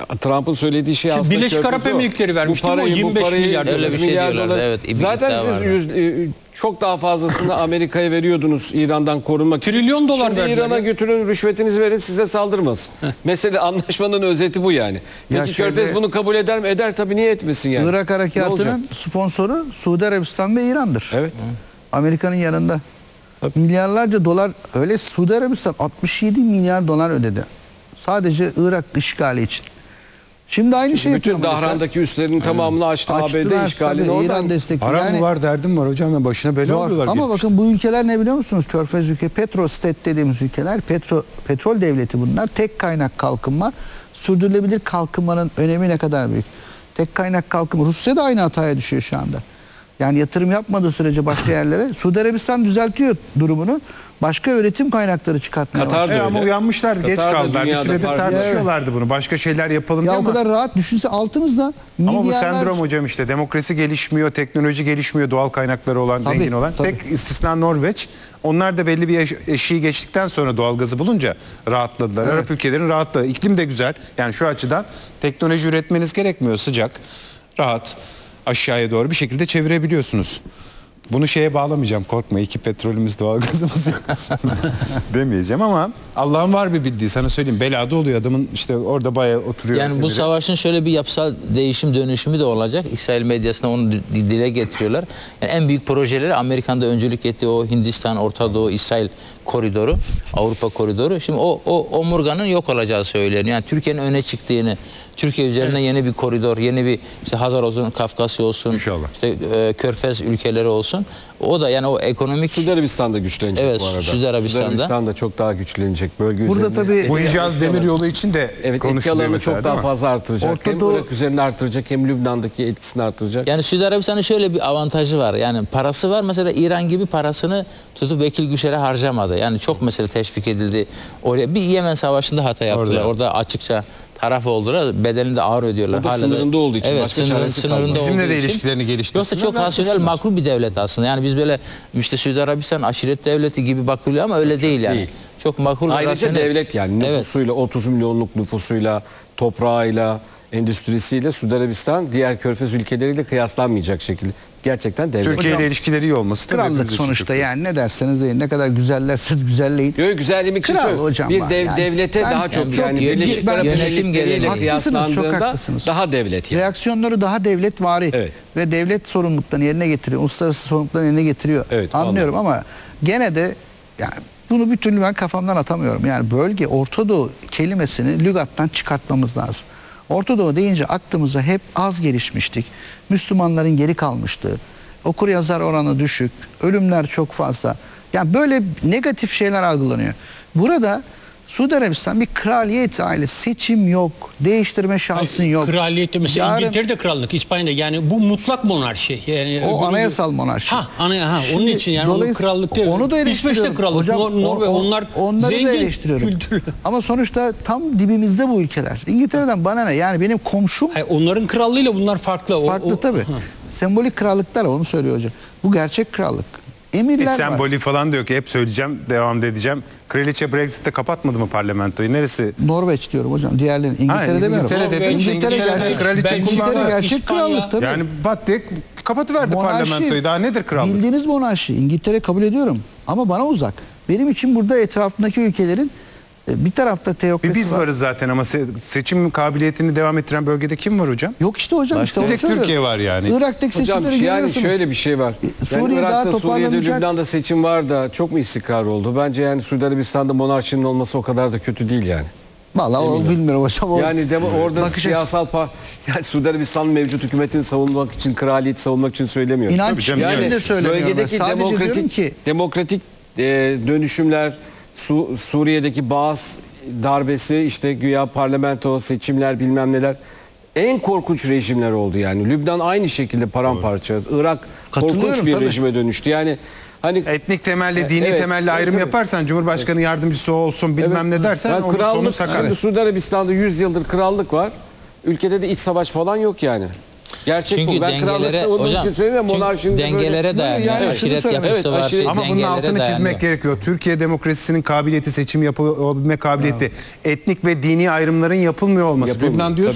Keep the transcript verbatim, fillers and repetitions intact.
Trump'ın söylediği şey Şimdi aslında Birleşik Arap körfez o. Emirlikleri vermiş Bu değil mi? O parayı, yirmi bu beş parayı, milyar öyle bir şey milyar diyorlardı, dolar. evet, bir Zaten iddia siz vardı. yüz, e, çok daha fazlasını Amerika'ya veriyordunuz İran'dan korunmak için. Trilyon dolar Şimdi verdiler İran'a ya. götürün, rüşvetinizi verin, size saldırmasın. Mesele, anlaşmanın özeti bu yani. Ya Peki şöyle- Körfez bunu kabul eder mi? Eder tabii, niye etmesin yani? Irak Ne olacak? Harekatı'nın sponsoru Suudi Arabistan ve İran'dır. Evet. Amerika'nın yanında. Milyarlarca dolar, öyle Suudi Arabistan altmış yedi milyar dolar ödedi. Sadece Irak işgali için. Şimdi aynı şey Bütün yapıyor Amerika. Dahran'daki üslerin tamamını açtı. A B D Açtılar, işgalini tabii, İran oradan. destekli. Para Yani mı var, derdim var hocam, ya başına bela zor. alıyorlar. Ama gelip bakın bu ülkeler ne biliyor musunuz? Körfez ülke, petrostat dediğimiz ülkeler, petro, petrol devleti bunlar. Tek kaynak kalkınma, sürdürülebilir kalkınmanın önemi ne kadar büyük. Tek kaynak kalkınma, Rusya da aynı hataya düşüyor şu anda. Yani yatırım yapmadığı sürece başka yerlere, Suudi Arabistan düzeltiyor durumunu. Başka üretim kaynakları çıkartmaya Katar başlıyor. E ama öyle. uyanmışlardı, geç Katar da kaldılar. Bir dünyada süredir farklı. tartışıyorlardı bunu. Başka şeyler yapalım Ya diye o ama... kadar rahat düşünse altımızda Ama bu milyarlar- sendrom hocam işte, demokrasi gelişmiyor, teknoloji gelişmiyor, doğal kaynakları olan, Tabii, zengin olan. tabii. Tek istisna Norveç. Onlar da belli bir eş- eşiği geçtikten sonra doğalgazı bulunca rahatladılar. Evet. Arap ülkelerin rahatladı. İklim de güzel. Yani şu açıdan teknoloji üretmeniz gerekmiyor. Sıcak, rahat, aşağıya doğru bir şekilde çevirebiliyorsunuz. Bunu şeye bağlamayacağım, korkma, iki petrolümüz, doğalgazımız yok demeyeceğim ama Allah'ın var bir bildiği, sana söyleyeyim, belada oluyor adamın, işte orada bayağı oturuyor. Yani bu biri. savaşın şöyle bir yapısal değişim dönüşümü de olacak. İsrail medyasında onu d- dile getiriyorlar. Yani en büyük projeleri Amerika'nın da öncülük ettiği o Hindistan, Orta Doğu, İsrail koridoru, Avrupa koridoru. Şimdi o, o omurganın yok olacağı söyleniyor. Yani Türkiye'nin öne çıktığını, Türkiye üzerine yeni bir koridor, yeni bir işte Hazar olsun, Kafkasya olsun, İnşallah. işte e, Körfez ülkeleri olsun. O da yani o ekonomik Suudi Arabistan'da güçlenecek Evet, bu arada. Suudi Arabistan'da. Suudi Arabistan da çok daha güçlenecek bölge Burada üzerinde. tabii- Bu Hicaz Demiryolu için de Evet, etki konuşuluyor alanını mesela, çok değil daha mi? fazla artıracak. Orta hem Doğu- Irak üzerine artıracak, hem Lübnan'daki etkisini artıracak. Yani Suudi Arabistan'ın şöyle bir avantajı var. Yani parası var. Mesela İran gibi parasını tutup vekil güçlere harcamadı. Yani çok mesela teşvik edildi. Oraya bir Yemen Savaşı'nda hata yaptılar. Orada. Orada, açıkça taraf oldular. Bedelini de ağır ödüyorlar. O da Hala sınırında olduğu için, Evet, başka sınırın- çaresi sınırında kalmadı. Bizimle olduğu de için. ilişkilerini geliştirsinler. Yoksa çok rasyonel, rahatlasınlar. makul bir devlet aslında. Yani biz böyle işte Suudi Arabistan aşiret devleti gibi bakılıyor ama öyle değil yani. Değil. Çok makul ve Ayrıca rasyonel. devlet yani Evet. nüfusuyla, otuz milyonluk nüfusuyla, toprağıyla, endüstrisiyle Suudi Arabistan diğer körfez ülkeleriyle kıyaslanmayacak şekilde gerçekten devlet. Türkiye Hocam, ile ilişkileri iyi olması tabii krallık hepimiz için sonuçta, çok iyi. yani ne derseniz deyin, ne kadar güzellerseniz güzelleyin. Yok, güzelliğim için Kral söylüyorum. hocam Bir var dev, yani. devlete Ben- daha çok yani yani, çok- Birleşik ben- Arap yönetim Emirlikleri'yle gereği- Haklısınız, çok kıyaslandığında haklısınız. daha devlet yani. Reaksiyonları daha devletvari Evet. ve devlet sorumluluklarını yerine getiriyor. Uluslararası sorumluluklarını yerine getiriyor. Evet, Anlıyorum ama gene de yani bunu bir türlü ben kafamdan atamıyorum. Yani bölge, Orta Doğu kelimesini lügattan çıkartmamız lazım. Orta Doğu deyince aklımıza hep az gelişmiştik. Müslümanların geri kalmıştığı, okur yazar oranı düşük, ölümler çok fazla. Yani böyle negatif şeyler algılanıyor. Burada Suudi Arabistan bir kraliyet ailesi, seçim yok, değiştirme şansın yok. Kraliyette mesela Yarın- İngiltere'de krallık, İspanya'da, yani bu mutlak monarşi. Yani O öbürü- anayasal monarşi. Ha, ana, ha onun Şimdi için yani onun dolayısıyla krallık değil. onu da İsveç'te eleştiriyorum. krallık, Hocam, Nor- Norveç, o- o- onlar onları da zengin eleştiriyorum. kültürlü. Ama sonuçta tam dibimizde bu ülkeler. İngiltere'den bana ne? Yani benim komşum Hayır, onların krallığıyla bunlar farklı. O- farklı o- tabii. Ha. Sembolik krallıklar, onu söylüyor hocam. Bu gerçek krallık. Emirler Hiç var. sembolü falan da yok. Hep söyleyeceğim, devam da edeceğim. Kraliçe Brexit'te kapatmadı mı parlamentoyu? Neresi? Norveç diyorum hocam. Diğerlerini İngiltere demiyorum. İngiltere dedim. Norveç, İngiltere, İngiltere, gerçek kraliçe Belçika, İngiltere kullandı. gerçek İspanya. krallık tabii. Yani pat diye kapatıverdi parlamentoyu. Daha nedir krallık? Bildiğiniz monarşi. İngiltere kabul ediyorum. Ama bana uzak. Benim için burada etrafındaki ülkelerin e, bir tarafta Bir teokrasi biz var. varız zaten ama se- seçim kabiliyetini devam ettiren bölgede kim var hocam? Yok işte hocam, işte Bir onu tek söylüyorum. Türkiye var yani. Irak'taki Hocam seçimleri yani görüyorsunuz. şöyle bir şey var. E, Yani Suriye daha Irak'ta, Suriye'de, toparlanacak. Lübnan'da seçim var da çok mu istikrar oldu? Bence yani Suudi Arabistan'da monarşinin olması o kadar da kötü değil yani. Vallahi o bilmiyorum hocam. O Yani demo, orada bakış açısı. siyasal par yani Suudi Arabistan'ın mevcut hükümetini savunmak için, kraliyeti savunmak için söylemiyorum. İnanç Tabii canım, yani yani de söylemiyorum. ben. bölgedeki Sadece diyorum demokratik ki demokratik e, dönüşümler, Su, Suriye'deki Baas darbesi, işte güya parlamento seçimler, bilmem neler, en korkunç rejimler oldu yani. Lübnan aynı şekilde paramparça. Irak korkunç Katılıyorum, bir tabii. rejime dönüştü. Yani hani Etnik temelli, dini Evet, temelli ayrım evet. yaparsan, Cumhurbaşkanı yardımcısı olsun bilmem ne dersen, yani onun sonu krallık, sakar. şimdi Suudi Arabistan'da yüz yıldır krallık var. Ülkede de iç savaş falan yok yani. Gerçek Çünkü bu. Ben krallık dengelere savunduğum hocam için söylemiyorum. çünkü Monarşinin de dengelere böyle- dayanıyor. yani şunu aşiret söyleyeyim. yapısı Evet, var. aşiret- Ama bunun dengelere altını dayanıyor. çizmek gerekiyor. Türkiye demokrasisinin kabiliyeti, seçim yapabilme kabiliyeti, etnik ve dini ayrımların yapılmıyor olması. Yapılmıyor. Lübnan diyorsun